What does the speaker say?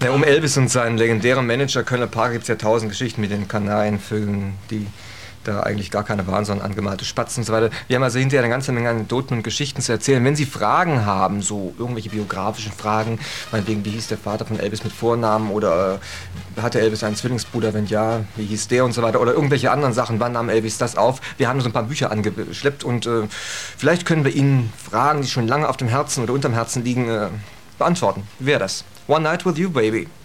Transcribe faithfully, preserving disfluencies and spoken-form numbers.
Ja, um Elvis und seinen legendären Manager Colonel Parker gibt es ja tausend Geschichten mit den Kanarienvögeln, die da eigentlich gar keine waren, sondern angemalte Spatzen und so weiter. Wir haben also hinterher eine ganze Menge Anekdoten und Geschichten zu erzählen. Wenn Sie Fragen haben, so irgendwelche biografischen Fragen, meinetwegen, wie hieß der Vater von Elvis mit Vornamen oder äh, hatte Elvis einen Zwillingsbruder, wenn ja, wie hieß der und so weiter oder irgendwelche anderen Sachen, wann nahm Elvis das auf? Wir haben so ein paar Bücher angeschleppt und äh, vielleicht können wir Ihnen Fragen, die schon lange auf dem Herzen oder unterm Herzen liegen, äh, beantworten. Wie wäre das? One Night with You, Baby.